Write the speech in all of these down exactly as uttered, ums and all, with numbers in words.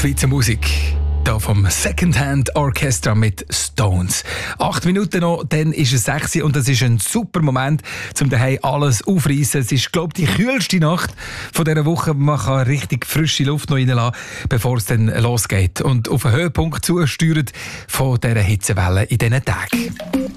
Schweizer Musik. Hier vom Secondhand Orchestra mit Stones. Acht Minuten noch, dann ist es sechs und das ist ein super Moment, um daheim alles aufreißen. Es ist, glaube ich, die kühlste Nacht von dieser Woche. Man kann richtig frische Luft noch reinlassen, bevor es dann losgeht. Und auf den Höhepunkt zusteuert von dieser Hitzewelle in diesen Tagen.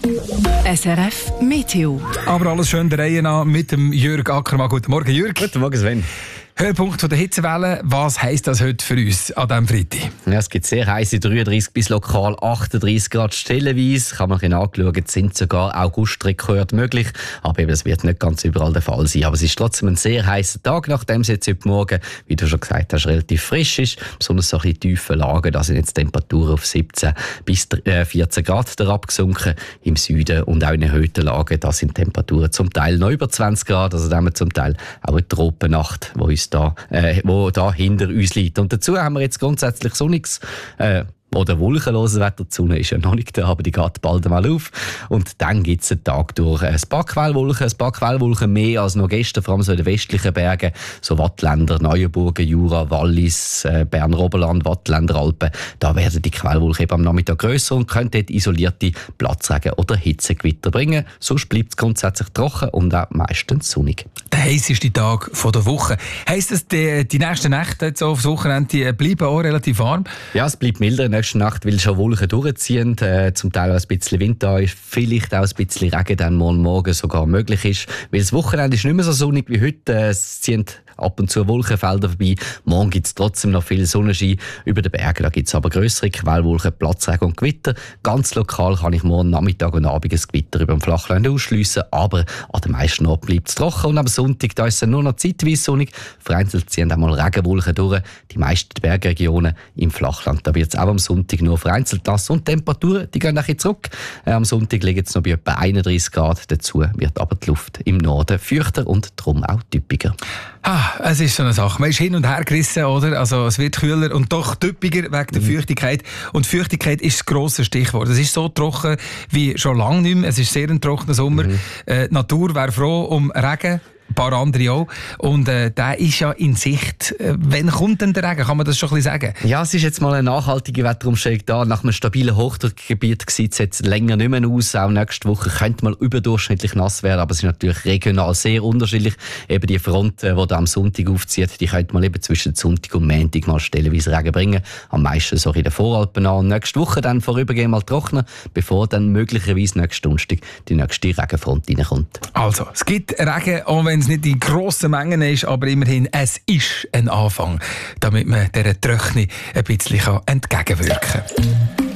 S R F Meteo. Aber alles schön der Reihe nach mit dem Jürg Ackermann. Guten Morgen, Jürg. Guten Morgen, Sven. Höhepunkt von der Hitzewelle, was heisst das heute für uns an diesem Freitag? Ja, es gibt sehr heiße dreiunddreißig bis lokal achtunddreißig Grad stellenweise. Kann man ein bisschen anschauen, sind sogar Augustrekorde möglich. Aber eben, es wird nicht ganz überall der Fall sein. Aber es ist trotzdem ein sehr heißer Tag, nachdem es jetzt heute Morgen, wie du schon gesagt hast, relativ frisch ist. Besonders so ein bisschen tiefe Lagen, da sind jetzt Temperaturen auf siebzehn bis vierzehn Grad herabgesunken. Im Süden und auch in erhöhten Lagen, da sind Temperaturen zum Teil noch über zwanzig Grad. Also da haben wir zum Teil auch eine Tropennacht, wo uns da, äh, wo da hinter uns liegt. Und dazu haben wir jetzt grundsätzlich sonniges äh, oder wolkenloses Wetter. Die Sonne ist ja noch nicht da, aber die geht bald einmal auf. Und dann gibt es einen Tag durch ein paar Quellwolken, ein paar Quellwolken mehr als noch gestern, vor allem so in den westlichen Bergen, so Wattländer, Neuenburgen, Jura, Wallis, äh, Berner Oberland, Wattländer Alpen. Da werden die Quellwolken eben am Nachmittag grösser und können dort isolierte Platzregen oder Hitzegewitter bringen. Sonst bleibt es grundsätzlich trocken und auch meistens sonnig. Der heisseste Tag der Woche. Heisst das, die, die nächsten Nächte jetzt aufs Wochenende bleiben auch relativ warm? Ja, es bleibt milder in der nächsten Nacht, weil schon Wolken durchziehen, äh, zum Teil auch ein bisschen Wind da ist, vielleicht auch ein bisschen Regen dann morgen Morgen sogar möglich ist. Weil das Wochenende ist nicht mehr so sonnig wie heute. Äh, es ziehen ab und zu Wolkenfelder vorbei. Morgen gibt es trotzdem noch viel Sonnenschein über den Bergen. Da gibt es aber grössere Quellwolken, Platzregen und Gewitter. Ganz lokal kann ich morgen Nachmittag und Abend ein Gewitter über dem Flachland ausschliessen, aber an den meisten Orten bleibt es trocken. Und am Sonntag da ist es nur noch zeitweise sonnig. Vereinzelt ziehen auch mal Regenwolken durch. Die meisten Bergregionen im Flachland. Da wird es auch am Sonntag nur vereinzelt nass und die Temperaturen die gehen ein bisschen zurück. Äh, am Sonntag liegen es noch bei etwa einunddreißig Grad. Dazu wird aber die Luft im Norden feuchter und darum auch typischer. Ah, es ist so eine Sache. Man ist hin und her gerissen, oder? Also es wird kühler und doch typischer wegen der mhm. Feuchtigkeit. Und Feuchtigkeit ist das grosse Stichwort. Es ist so trocken wie schon lange nicht mehr. Es ist sehr ein trockener Sommer. Mhm. Äh, die Natur wäre froh um Regen. Ein paar andere auch. Und äh, der ist ja in Sicht. Äh, wann kommt denn der Regen? Kann man das schon ein bisschen sagen? Ja, es ist jetzt mal eine nachhaltige Wetterumstellung da. Nach einem stabilen Hochdruckgebiet sieht es jetzt länger nicht mehr aus. Auch nächste Woche könnte mal überdurchschnittlich nass werden, aber es ist natürlich regional sehr unterschiedlich. Eben die Front, die da am Sonntag aufzieht, die könnte mal eben zwischen Sonntag und Montag mal stellenweise Regen bringen. Am meisten so in den Voralpen an. Und nächste Woche dann vorübergehend mal trocknen, bevor dann möglicherweise nächsten Donnerstag die nächste Regenfront reinkommt. Also, es gibt Regen, auch wenn es nicht in grossen Mengen ist, aber immerhin, es ist ein Anfang, damit man dieser Trockenheit ein bisschen entgegenwirken kann.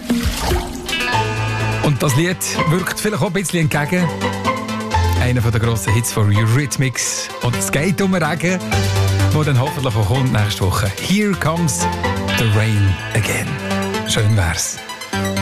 Und das Lied wirkt vielleicht auch ein bisschen entgegen. Einer der grossen Hits von Eurythmics. Und es geht um Regen, der dann hoffentlich auch kommt nächste Woche. Here comes the rain again. Schön wär's.